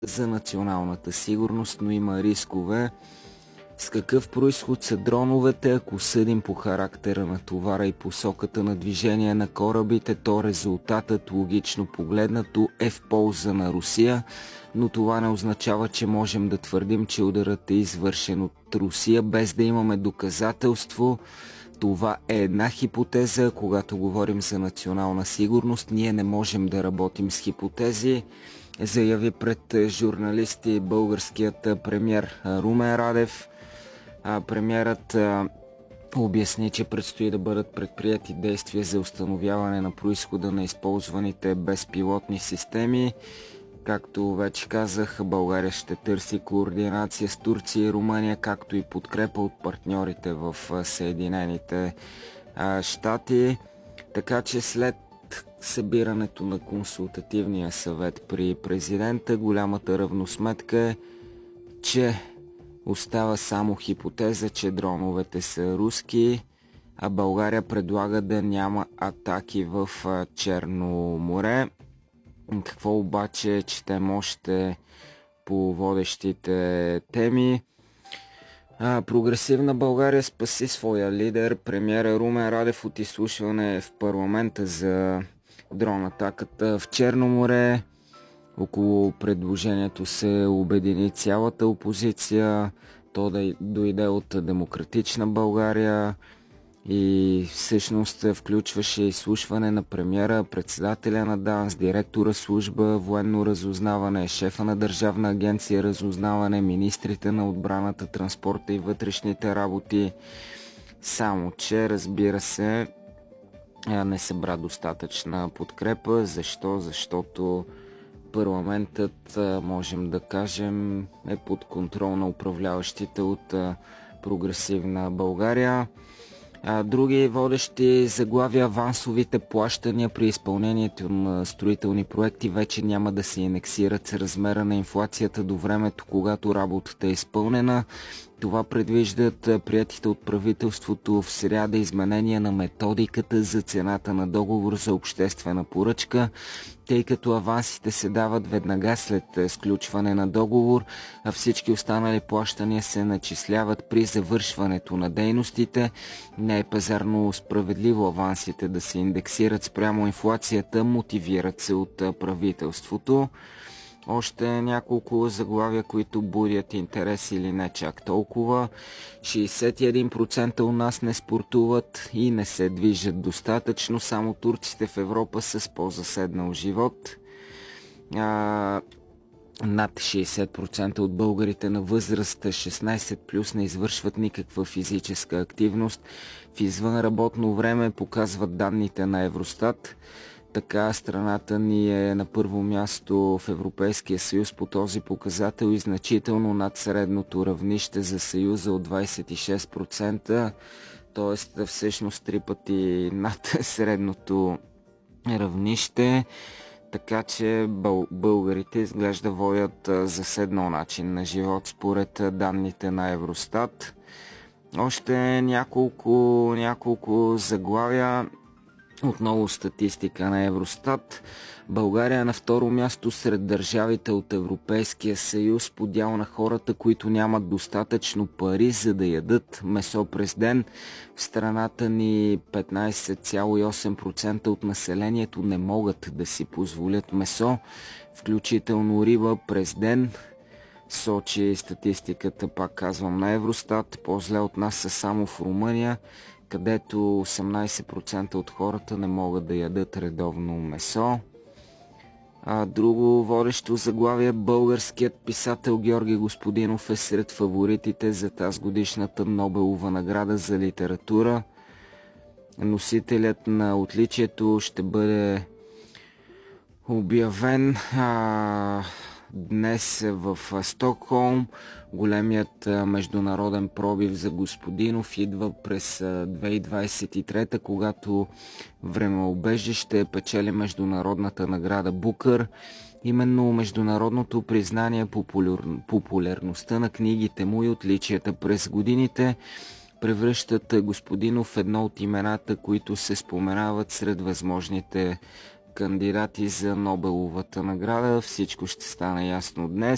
за националната сигурност, но има рискове. С какъв произход са дроновете? Ако съдим по характера на товара и посоката на движение на корабите, то резултатът, логично погледнато, е в полза на Русия, но това не означава, че можем да твърдим, че ударът е извършен от Русия, без да имаме доказателство. Това е една хипотеза. Когато говорим за национална сигурност, ние не можем да работим с хипотези, заяви пред журналисти българският премиер Румен Радев. Премиерът обясни, че предстои да бъдат предприяти действия за установяване на произхода на използваните безпилотни системи. Както вече казах, България ще търси координация с Турция и Румъния, както и подкрепа от партньорите в Съединените щати. Така че след събирането на консултативния съвет при президента, голямата равносметка е, че остава само хипотеза, че дроновете са руски, а България предлага да няма атаки в Черно море. Какво обаче четем още по водещите теми? Прогресивна България спаси своя лидер, премиера Румен Радев, от изслушване в парламента за дрон атаката в Черно море. Около предложението се обедини цялата опозиция. То да дойде от Демократична България и всъщност включваше изслушване на премиера, председателя на ДАНС, директора служба военно разузнаване, шефа на Държавна агенция разузнаване, министрите на отбраната, транспорта и вътрешните работи. Само че, разбира се, не събра достатъчна подкрепа. Защо? Защото парламентът, можем да кажем, е под контрол на управляващите от Прогресивна България. Други водещи заглавия: авансовите плащания при изпълнението на строителни проекти вече няма да се индексират с размера на инфлацията до времето, когато работата е изпълнена. Това предвиждат приетите от правителството в сряда изменения на методиката за цената на договор за обществена поръчка, тъй като авансите се дават веднага след сключване на договор, а всички останали плащания се начисляват при завършването на дейностите. Не е пазарно справедливо авансите да се индексират спрямо инфлацията, мотивират се от правителството. Още няколко заглавия, които будят интерес или не чак толкова. 61% у нас не спортуват и не се движат достатъчно. Само турците в Европа са с по-заседнал живот. Над 60% от българите на възраст 16+ не извършват никаква физическа активност в извънработно време, показват данните на Евростат. Така страната ни е на първо място в Европейския съюз по този показател и значително над средното равнище за съюза от 26%, т.е. всъщност 3 пъти над средното равнище. Така че българите изглежда водят заседнал начин на живот според данните на Евростат. Още няколко заглавия. Отново статистика на Евростат. България е на второ място сред държавите от Европейския съюз по дял на хората, които нямат достатъчно пари за да ядат месо през ден. В страната ни 15,8% от населението не могат да си позволят месо, включително риба през ден. Сочи статистиката, пак казвам, на Евростат. По-зле от нас са само в Румъния, където 18% от хората не могат да ядат редовно месо. Друго водещо заглавие: българският писател Георги Господинов е сред фаворитите за тазгодишната Нобелова награда за литература. Носителят на отличието ще бъде обявен днес в Стокхолм. Големият международен пробив за Господинов идва през 2023, когато Времеобежище печели международната награда Букър. Именно международното признание, популярността на книгите му и отличията през годините превръщат Господинов в едно от имената, които се споменават сред възможните кандидати за Нобеловата награда. Всичко ще стане ясно днес.